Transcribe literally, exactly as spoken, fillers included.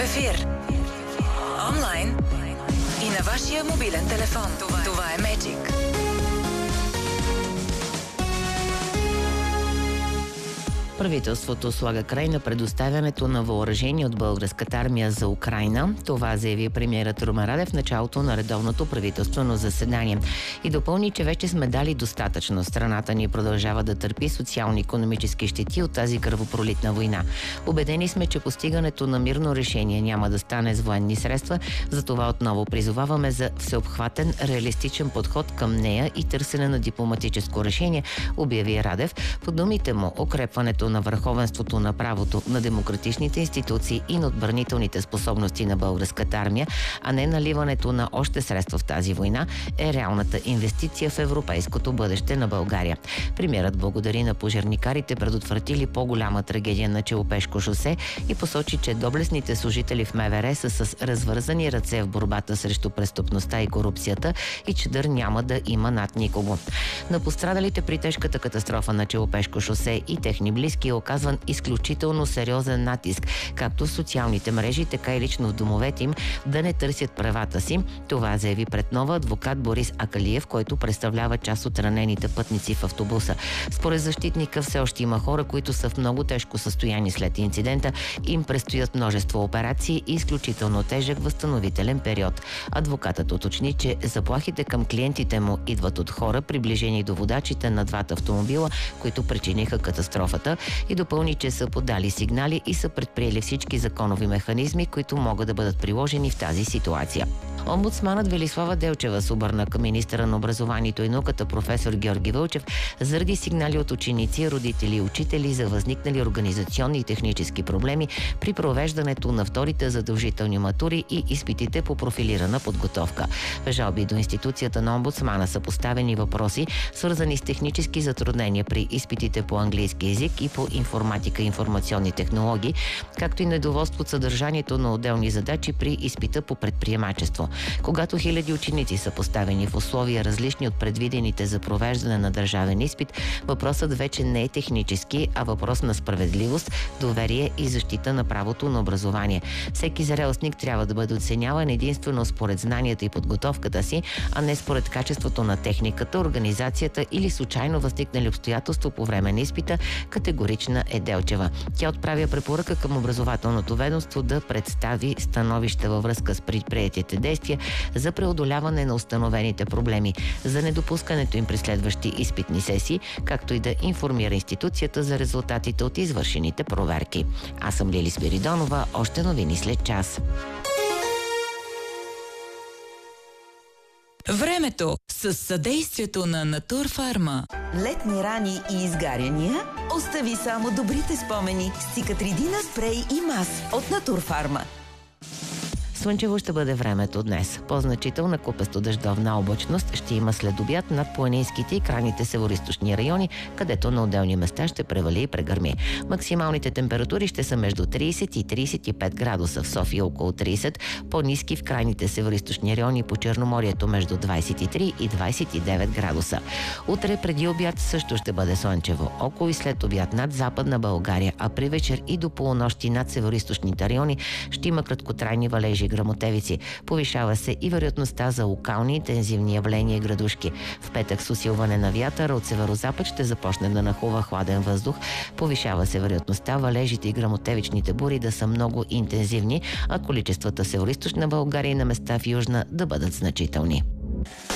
ефир. Онлайн и на вашия мобилен телефон. Това, Това е Magic. Правителството слага край на предоставянето на въоръжение от българската армия за Украйна. Това заяви премиерът Румен Радев в началото на редовното правителствено заседание. И допълни, че вече сме дали достатъчно. Страната ни продължава да търпи социално-икономически щети от тази кръвопролитна война. Убедени сме, че постигането на мирно решение няма да стане с военни средства, затова отново призоваваме за всеобхватен, реалистичен подход към нея и търсене на дипломатическо решение, обяви Радев. По думите му, укрепването на върховенството на правото, на демократичните институции и на отбранителните способности на българската армия, а не наливането на още средства в тази война, е реалната инвестиция в европейското бъдеще на България. Премиерът благодари на пожарникарите, предотвратили по-голяма трагедия на Челопешко шосе и посочи, че доблестните служители в МВР са с развързани ръце в борбата срещу престъпността и корупцията и че дър няма да има над никого. На пострадалите при тежката катастрофа на Челопешко шосе и техни близки е оказван изключително сериозен натиск, както в социалните мрежи, така и лично в домовете им, да не търсят правата си. Това заяви пред Нова адвокат Борис Акалиев, който представлява част от ранените пътници в автобуса. Според защитника все още има хора, които са в много тежко състояние след инцидента. Им предстоят множество операции и изключително тежък възстановителен период. Адвокатът уточни, че заплахите към клиентите му идват от хора, приближени до водачите на двата автомобила, които причиниха катастрофата, и допълни, че са подали сигнали и са предприели всички законови механизми, които могат да бъдат приложени в тази ситуация. Омбудсманът Велислава Делчева се обърна към министъра на образованието и науката професор Георги Вълчев заради сигнали от ученици, родители и учители за възникнали организационни и технически проблеми при провеждането на вторите задължителни матури и изпитите по профилирана подготовка. В жалби до институцията на омбудсмана са поставени въпроси, свързани с технически затруднения при изпитите по английски език и по информатика и информационни технологии, както и недоволство от съдържанието на отделни задачи при изпита по предприемачество. Когато хиляди ученици са поставени в условия различни от предвидените за провеждане на държавен изпит, въпросът вече не е технически, а въпрос на справедливост, доверие и защита на правото на образование. Всеки зрелостник трябва да бъде оценяван единствено според знанията и подготовката си, а не според качеството на техниката, организацията или случайно възникнали обстоятелства по време на изпита, категорична е Делчева. Тя отправя препоръка към образователното ведомство да представи становища във връзка с предприетите действия за преодоляване на установените проблеми, за недопускането им при следващи изпитни сесии, както и да информира институцията за резултатите от извършените проверки. Аз съм Лили Спиридонова, още новини след час. Времето с съдействието на Натурфарма. Летни рани и изгаряния? Остави само добрите спомени с Циcatrидина спрей и мас от Натурфарма. Слънчево ще бъде времето днес. По-значителна купесто-дъждовна облачност ще има след обяд над планинските и крайните североизточни райони, където на отделни места ще превали и прегърми. Максималните температури ще са между трийсет и трийсет и пет градуса, в София около трийсет, по-ниски в крайните североизточни райони по Черноморието между двийсет и три и двийсет и девет градуса. Утре преди обяд също ще бъде слънчево. Около и след обяд над Западна България, а при вечер и до полунощи над североизточните райони ще има краткотрайни валежи гръмотевици. Повишава се и вероятността за локални интензивни явления и градушки. В петък с усилване на вятъра от северозапад ще започне да нахлува хладен въздух. Повишава се вероятността валежите и гръмотевичните бури да са много интензивни, а количествата в североизточна България и на места в южна да бъдат значителни.